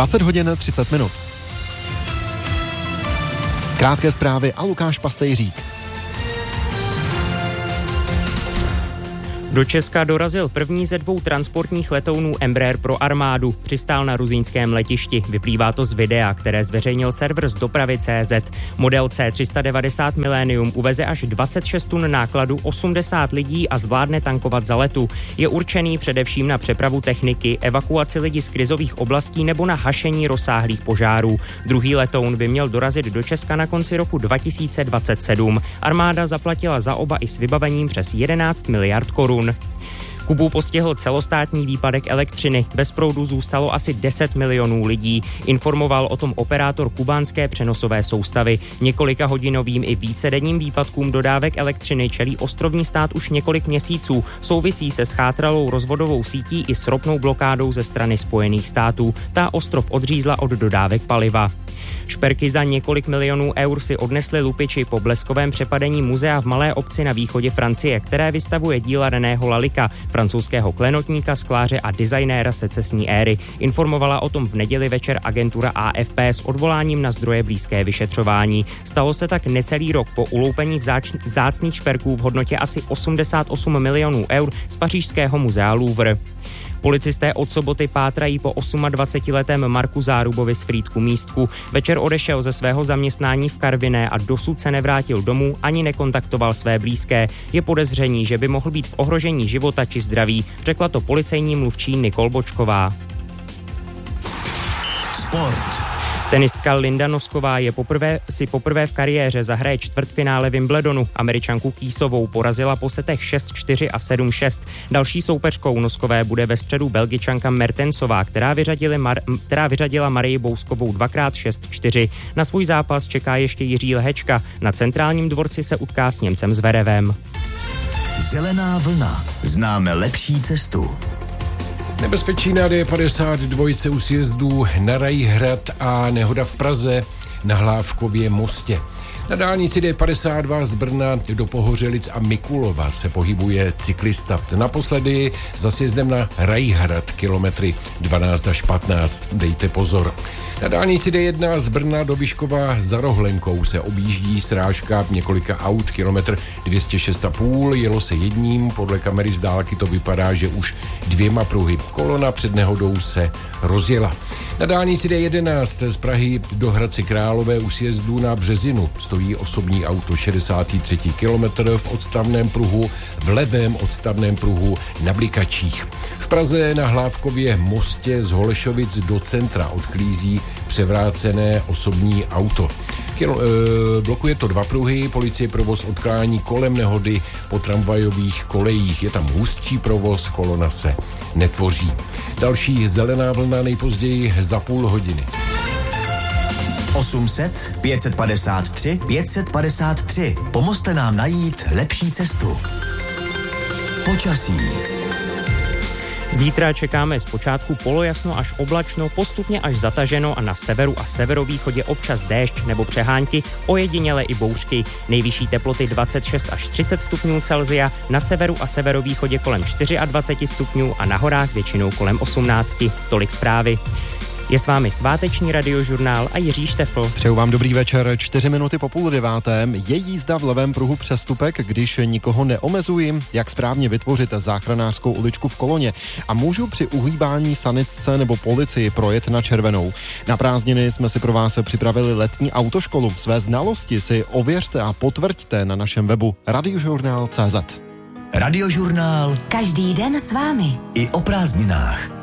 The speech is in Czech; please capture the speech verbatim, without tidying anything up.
dvacet hodin třicet minut. Krátké zprávy a Lukáš Pastejřík. Do Česka dorazil první ze dvou transportních letounů Embraer pro armádu. Přistál na ruzyňském letišti. Vyplývá to z videa, které zveřejnil server z dopravy tečka cé zet. Model C tři sta devadesát Millennium uveze až dvacet šest tun nákladu, osmdesát lidí a zvládne tankovat za letu. Je určený především na přepravu techniky, evakuaci lidí z krizových oblastí nebo na hašení rozsáhlých požárů. Druhý letoun by měl dorazit do Česka na konci roku dva tisíce dvacet sedm. Armáda zaplatila za oba i s vybavením přes jedenáct miliard korun. Kubu postihl celostátní výpadek elektřiny. Bez proudu zůstalo asi deset milionů lidí. Informoval o tom operátor kubánské přenosové soustavy. Několika hodinovým i vícedenním výpadkům dodávek elektřiny čelí ostrovní stát už několik měsíců. Souvisí se schátralou rozvodovou sítí i s ropnou blokádou ze strany Spojených států. Ta ostrov odřízla od dodávek paliva. Šperky za několik milionů eur si odnesli lupiči po bleskovém přepadení muzea v malé obci na východě Francie, které vystavuje díla Reného Lalika, francouzského klenotníka, skláře a designéra secesní éry. Informovala o tom v neděli večer agentura A F P s odvoláním na zdroje blízké vyšetřování. Stalo se tak necelý rok po uloupení vzáč, vzácných šperků v hodnotě asi osmdesát osm milionů eur z pařížského muzea Louvre. Policisté od soboty pátrají po dvacetiosmiletém Marku Zárubovi z Frýdku Místku. Večer odešel ze svého zaměstnání v Karviné a dosud se nevrátil domů ani nekontaktoval své blízké. Je podezření, že by mohl být v ohrožení života či zdraví, řekla to policejní mluvčí Nikol Bočková. Sport. Tenistka Linda Nosková je poprvé, si poprvé v kariéře zahraje čtvrtfinále Wimbledonu. Američanku Kýsovou porazila po setech šest čtyři a sedm šest. Další soupeřkou Noskové bude ve středu Belgičanka Mertensová, která, Mar- která vyřadila Marii Bouskovou dvakrát šest čtyři. Na svůj zápas čeká ještě Jiří Lehečka. Na centrálním dvorci se utká s Němcem Zverevem. Zelená vlna. Známe lepší cestu. Nebezpečí na D padesát dva u sjezdů na Rajhrad a nehoda v Praze na Hlávkově mostě. Na dálnici D padesát dva z Brna do Pohořelic a Mikulova se pohybuje cyklista. Naposledy za sjezdem na Rajhrad kilometry dvanáct až patnáct. Dejte pozor. Na dálnici D jedna z Brna do Vyškova za Rohlenkou se objíždí srážka několika aut, kilometr dvě stě šest a půl, jelo se jedním, podle kamery z dálky to vypadá, že už dvěma pruhy. Kolona před nehodou se rozjela. Na dálnici D jedenáct z Prahy do Hradce Králové u sjezdu na Březinu stojí osobní auto, šedesátý třetí kilometr v odstavném pruhu, v levém odstavném pruhu na Blikačích. V Praze na Hlávkově mostě z Holešovic do centra odklízí převrácené osobní auto. Kilo, e, blokuje to dva pruhy, policie provoz odklání kolem nehody po tramvajových kolejích. Je tam hustší provoz, kolona se netvoří. Další zelená vlna nejpozději za půl hodiny. osm set pět set padesát tři pět set padesát tři. Pomozte nám najít lepší cestu. Počasí. Zítra čekáme zpočátku polojasno až oblačno, postupně až zataženo a na severu a severovýchodě občas déšť nebo přehánky, ojediněle i bouřky. Nejvyšší teploty dvacet šest až třicet stupňů Celsia, na severu a severovýchodě kolem dvacet čtyři stupňů a na horách většinou kolem osmnáct. Tolik zprávy. Je s vámi sváteční radiožurnál a Jiří Štefl. Přeju vám dobrý večer. Čtyři minuty po půl devátém. Je jízda v levém pruhu přestupek, když nikoho neomezuji? Jak správně vytvořit záchranářskou uličku v koloně? A můžu při uhýbání sanitce nebo policii projet na červenou? Na prázdniny jsme si pro vás připravili letní autoškolu. Své znalosti si ověřte a potvrďte na našem webu radiožurnál tečka cé zet. Radiožurnál. Každý den s vámi. I o prázdninách.